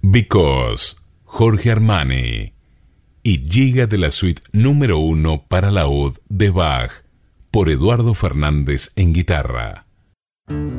Because, Jorge Armani. Y Giga de la suite número 1 para laúd de Bach, por Eduardo Fernández en guitarra.